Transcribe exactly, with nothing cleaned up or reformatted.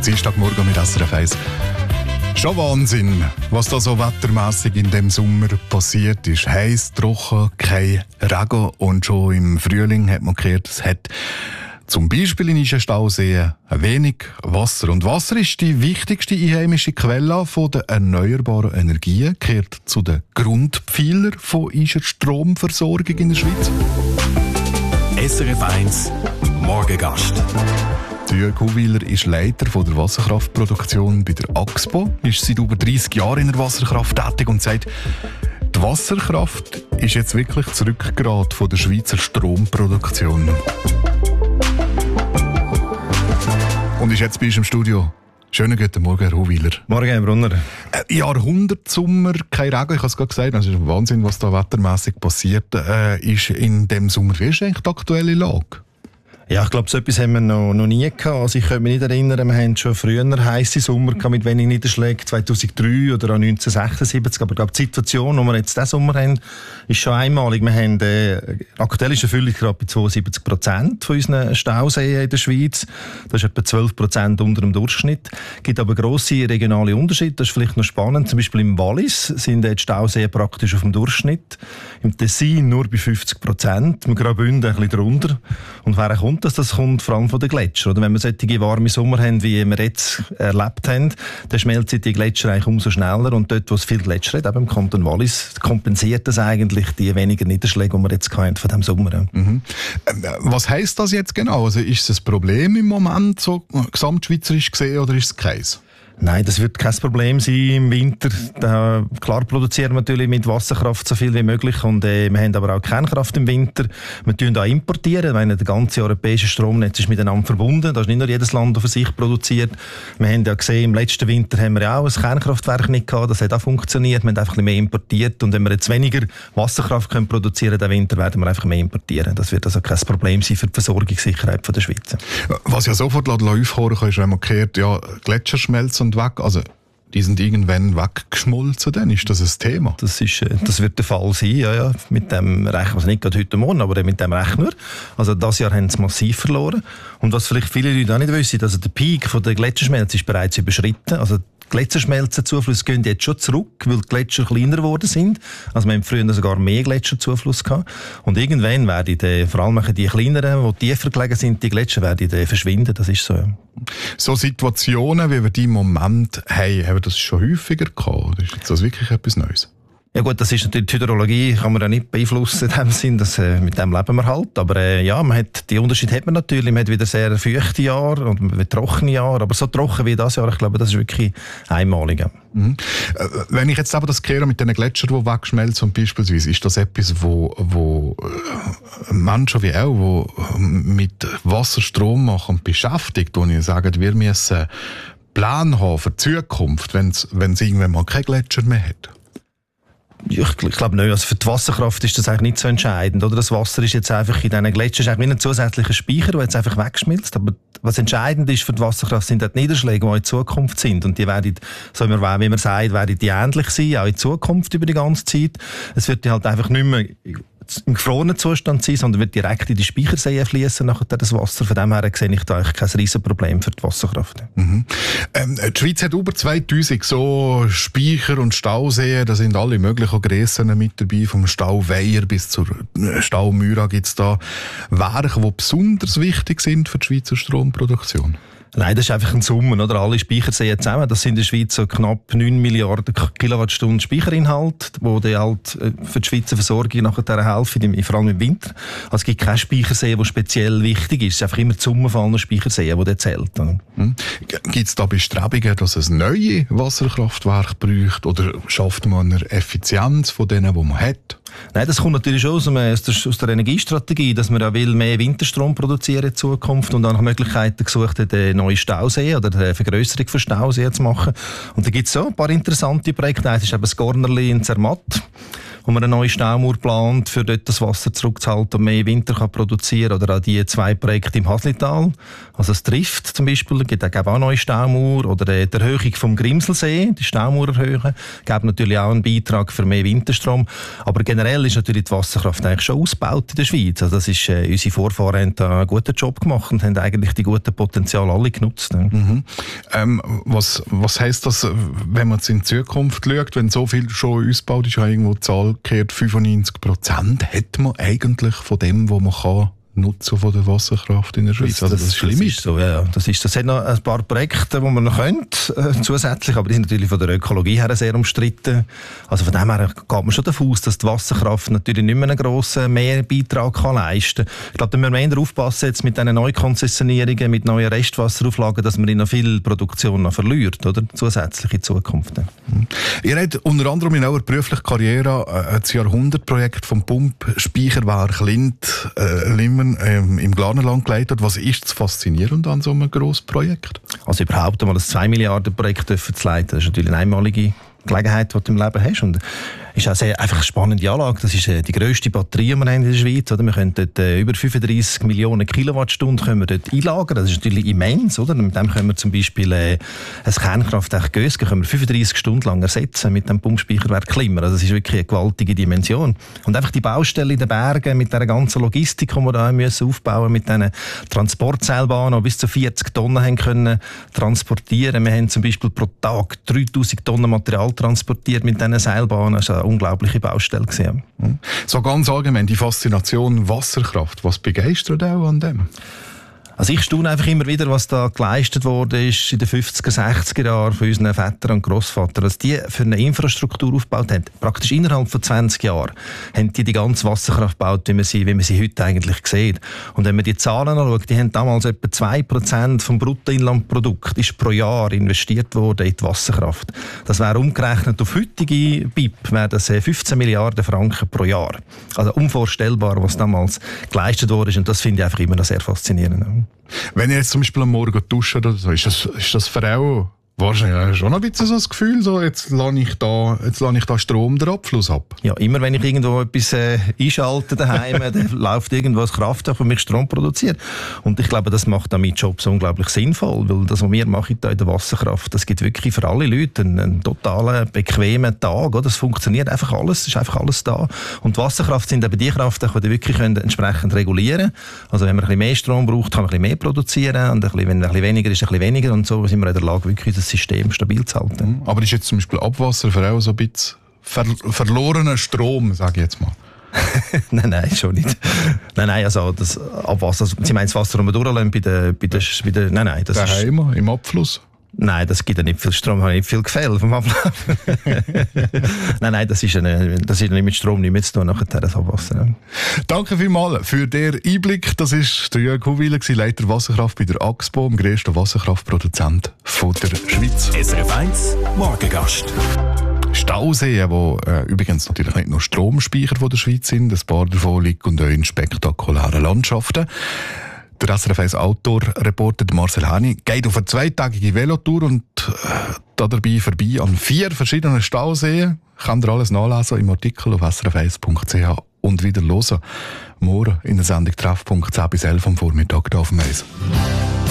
Dienstagmorgen mit S R F eins. Schon Wahnsinn, was da so wettermässig in dem Sommer passiert ist. Heiß, trocken, kein Regen und schon im Frühling hat man gehört, es hat zum Beispiel in Ischenstauseen ein wenig Wasser. Und Wasser ist die wichtigste einheimische Quelle von der erneuerbaren Energien, gehört zu den Grundpfeilern von Ischer Stromversorgung in der Schweiz. S R F eins Morgengast. Jürg Kuhwiler ist Leiter von der Wasserkraftproduktion bei der Axpo, ist seit über dreissig Jahren in der Wasserkraft tätig und sagt, die Wasserkraft ist jetzt wirklich das Rückgrat von der Schweizer Stromproduktion. Und ist jetzt bei uns im Studio. Schönen guten Morgen, Herr Kuhwiler. Morgen, Herr Brunner. Äh, Jahrhundertsommer, kein Regen, ich habe es gerade gesagt, das ist ein Wahnsinn, was da wettermässig passiert äh, ist in dem Sommer. Wie ist eigentlich die aktuelle Lage? Ja, ich glaube, so etwas haben wir noch, noch nie gehabt. Also ich kann mich nicht erinnern, wir hatten schon früher heisse Sommer gehabt mit wenig Niederschlägen, zweitausenddrei oder auch neunzehnhundertsechsundsiebzig. Aber ich glaube, die Situation, die wir jetzt diesen Sommer haben, ist schon einmalig. Wir haben, äh, aktuell ist die Erfüllungsgrad bei zweiundsiebzig Prozent von unseren Stauseen in der Schweiz. Das ist etwa zwölf Prozent unter dem Durchschnitt. Es gibt aber grosse regionale Unterschiede. Das ist vielleicht noch spannend. Zum Beispiel im Wallis sind die Stauseen praktisch auf dem Durchschnitt. Im Tessin nur bei fünfzig Prozent. Im Graubünden ein bisschen drunter. Und wer kommt dass das kommt vor allem von den Gletschern. Oder wenn wir solche warme Sommer haben, wie wir jetzt erlebt haben, dann schmelzen die Gletscher eigentlich umso schneller. Und dort, wo es viel Gletscher hat, eben im Kanton Wallis, kompensiert das eigentlich die weniger Niederschläge, die wir jetzt hatten von diesem Sommer. Mhm. Was heisst das jetzt genau? Also ist es ein Problem im Moment, so gesamtschweizerisch gesehen, oder ist es keins? Nein, das wird kein Problem sein im Winter. Da, klar produzieren wir natürlich mit Wasserkraft so viel wie möglich und äh, wir haben aber auch Kernkraft im Winter. Wir tun auch importieren, weil der ganze europäische Stromnetz ist miteinander verbunden. Da ist nicht nur jedes Land, das für sich produziert. Wir haben ja gesehen, im letzten Winter haben wir ja auch ein Kernkraftwerk nicht gehabt. Das hat auch funktioniert. Wir haben einfach ein bisschen mehr importiert und wenn wir jetzt weniger Wasserkraft können produzieren den Winter, werden wir einfach mehr importieren. Das wird also kein Problem sein für die Versorgungssicherheit von der Schweiz. Was ja sofort aufhören kann, ist, wenn man hört, ja, Gletscher schmelzen und weg, also die sind irgendwann weggeschmolzen, dann ist das ein Thema. Das, ist, das wird der Fall sein, ja, ja, mit dem Rechner, also nicht gerade heute Morgen, aber mit dem Rechner. Also das Jahr haben sie massiv verloren. Und was vielleicht viele Leute auch nicht wissen, also der Peak von der Gletscherschmelze ist bereits überschritten. Also die Gletscherschmelzenzuflüsse gehen jetzt schon zurück, weil die Gletscher kleiner geworden sind. Also wir haben früher sogar mehr Gletscherzufluss gehabt. Und irgendwann werden die, vor allem die kleineren, die tiefer gelegen sind, die Gletscher werden die verschwinden. Das ist so. Ja. So Situationen, wie wir die im Moment haben, haben wir das schon häufiger gehabt? Oder ist das wirklich etwas Neues? Ja gut, das ist natürlich die Hydrologie, kann man ja nicht beeinflussen in dem Sinn, dass, äh, mit dem leben wir halt. Aber äh, ja, man hat, die Unterschied hat man natürlich. Man hat wieder sehr feuchte Jahre und wieder trockene Jahre, aber so trocken wie das Jahr, ich glaube, das ist wirklich einmalig. Ja. Mhm. Äh, wenn ich jetzt aber das kehre mit den Gletschern, die wegschmelzen beispielsweise, ist das etwas, wo, wo äh, Menschen wie auch, wo mit Wasserstrom machen beschäftigt, wo ich sage, wir müssen Plan haben für die Zukunft, wenn es irgendwann mal kein Gletscher mehr hat? Ich, ich glaube nicht. Also für die Wasserkraft ist das eigentlich nicht so entscheidend. Oder? Das Wasser ist jetzt einfach in diesen Gletschern ist eigentlich wie ein zusätzlicher Speicher, der jetzt einfach wegschmilzt. Aber was entscheidend ist für die Wasserkraft, sind die Niederschläge, die in Zukunft sind. Und die werden, so wie man, wie man sagt, werden die ähnlich sein, auch in Zukunft über die ganze Zeit. Es wird halt einfach nicht mehr im gefrorenen Zustand sein, sondern wird direkt in die Speicherseen fließen nachher das Wasser. Von dem her sehe ich da eigentlich kein Riesenproblem für die Wasserkraft. Mhm. Ähm, die Schweiz hat über zweitausend so Speicher und Stauseen, da sind alle möglichen Grössen mit dabei, vom Stau Weiher bis zur Stau Myra gibt es da Werke, die besonders wichtig sind für die Schweizer Stromproduktion. Nein, das ist einfach ein Summen, oder? Alle Speicherseen zusammen. Das sind in der Schweiz so knapp neun Milliarden Kilowattstunden Speicherinhalt, wo die halt für die Schweizer Versorgung nachher helfen, vor allem im Winter. Also es gibt keinen Speichersee, der speziell wichtig ist. Es ist einfach immer die Summe von allen Speicherseen, die zählt. Hm. Gibt es da Bestrebungen, dass es neue Wasserkraftwerke braucht? Oder schafft man eine Effizienz von denen, die man hat? Nein, das kommt natürlich schon aus, dem, aus, der, aus der Energiestrategie, dass man ja will mehr Winterstrom produzieren in Zukunft und auch nach Möglichkeiten gesucht hat, neue Stauseen oder eine Vergrösserung von Stauseen zu machen. Und da gibt es so ein paar interessante Projekte. Eins ist eben das Gornerli in Zermatt, wo man eine neue Staumauer plant, für dort das Wasser zurückzuhalten und mehr Winter kann produzieren. Oder auch die zwei Projekte im Haslital. Also das Trift zum Beispiel, gibt auch eine neue Staumauer. Oder die Erhöhung vom Grimselsee, die Staumauer erhöhen, gibt natürlich auch einen Beitrag für mehr Winterstrom. Aber generell ist natürlich die Wasserkraft eigentlich schon ausgebaut in der Schweiz. Also das ist, äh, unsere Vorfahren haben da einen guten Job gemacht und haben eigentlich die guten Potenziale alle genutzt. Ne? Mhm. Ähm, was, was heisst das, wenn man jetzt in die Zukunft schaut, wenn so viel schon ausgebaut ist, ja irgendwo die Zahl gehört, fünfundneunzig Prozent, hat man eigentlich von dem, was man kann, Nutzen von der Wasserkraft in der Schweiz. Das, also das, das ist schlimm. Das ist so, ja. Das ist, das hat noch ein paar Projekte, die man noch könnte, äh, zusätzlich, aber die sind natürlich von der Ökologie her sehr umstritten. Also von dem her geht man schon davon aus, dass die Wasserkraft natürlich nicht mehr einen grossen Mehrbeitrag kann leisten kann. Ich glaube, da müssen wir eher aufpassen jetzt mit diesen Neukonzessionierungen, mit neuen Restwasserauflagen, dass man in noch viel Produktion noch verliert, oder? Zusätzlich in Zukunft. Mhm. Ihr habt unter anderem in eurer beruflichen Karriere äh, das Jahrhundertprojekt vom Pumpspeicherwerk Lind, äh, Limmern ähm, im Glarnerland geleitet. Was ist das Faszinierende an so einem grossen Projekt? Also überhaupt einmal ein zwei Milliarden Projekt zu leiten, das ist natürlich eine einmalige Gelegenheit, die du im Leben hast. Und ist auch sehr, einfach eine spannende Anlage. Das ist äh, die grösste Batterie, die wir haben in der Schweiz. Oder? Wir können dort äh, über fünfunddreissig Millionen Kilowattstunden können wir dort einlagern. Das ist natürlich immens. Oder? Mit dem können wir zum Beispiel äh, ein Kernkraftwerk Gösgen können wir fünfunddreissig Stunden lang ersetzen mit dem Pumpspeicherwerk Limmer. Also das ist wirklich eine gewaltige Dimension. Und einfach die Baustelle in den Bergen mit der ganzen Logistik, die wir da müssen aufbauen mit diesen Transportseilbahnen, die bis zu vierzig Tonnen haben können transportieren. Wir haben zum Beispiel pro Tag dreitausend Tonnen Material transportiert mit diesen Seilbahnen. Das war eine unglaubliche Baustelle. So ganz allgemein, die Faszination Wasserkraft, was begeistert auch an dem? Also ich staune einfach immer wieder, was da geleistet wurde ist in den fünfziger, sechziger Jahren von unseren Vätern und Grossvätern. Was die für eine Infrastruktur aufgebaut haben, praktisch innerhalb von zwanzig Jahren, haben die die ganze Wasserkraft gebaut, wie man sie, wie man sie heute eigentlich sieht. Und wenn man die Zahlen anschaut, die haben damals etwa zwei Prozent vom Bruttoinlandprodukt ist pro Jahr investiert worden in die Wasserkraft. Das wäre umgerechnet auf heutige B I P, wäre das fünfzehn Milliarden Franken pro Jahr. Also unvorstellbar, was damals geleistet wurde. Und das finde ich einfach immer noch sehr faszinierend. Wenn ihr jetzt zum Beispiel am Morgen duscht oder so, ist das, ist das für auch wahrscheinlich schon ein bisschen so das Gefühl, so, jetzt lasse ich da, jetzt lasse ich da Strom den Abfluss ab? Ja, immer wenn ich irgendwo etwas äh, einschalte daheim, dann läuft irgendwo ein Kraftwerk, das mich Strom produziert. Und ich glaube, das macht dann meinen Job so unglaublich sinnvoll, weil das, was wir machen hier in der Wasserkraft, das gibt wirklich für alle Leute einen, einen totalen, bequemen Tag. Oder? Das funktioniert einfach alles, es ist einfach alles da. Und die Wasserkraft sind eben die Kraft, die wir wirklich können entsprechend regulieren können. Also wenn man ein bisschen mehr Strom braucht, kann man ein bisschen mehr produzieren und ein bisschen, wenn ein bisschen weniger ist, ein bisschen weniger. Und so sind wir in der Lage, wirklich das System stabil zu halten. Aber ist jetzt zum Beispiel Abwasser für auch so ein bisschen ver verlorener Strom, sage ich jetzt mal? nein, nein, schon nicht. Nein, nein, also das Abwasser, also, Sie meinen das Wasser, das wir durchlassen bei der, bei der, bei der, nein, nein. Das daheim, ist, im Abfluss? Nein, das gibt ja nicht viel Strom, habe nicht viel Gefälle vom Ablauf. nein, nein, das ist, eine, das ist nicht mit Strom nicht mehr zu tun, nachher das Abwasser. Danke vielmals für den Einblick. Das war der Jörg Huwiler, Leiter Wasserkraft bei der AXPO, dem grössten Wasserkraftproduzent der Schweiz. S R F eins Morgengast. Stauseen, die äh, übrigens natürlich nicht nur Stromspeicher von der Schweiz sind, ein paar davon liegen auch in spektakulären Landschaften. Der S R F eins Outdoor-Reporter Marcel Hani geht auf eine zweitägige Velotour und äh, dabei vorbei an vier verschiedenen Stauseen. Könnt ihr alles nachlesen im Artikel auf s r f eins punkt c h und wieder hören. Morgen in der Sendung Treffpunkt zehn bis elf am Vormittag hier auf dem Eis.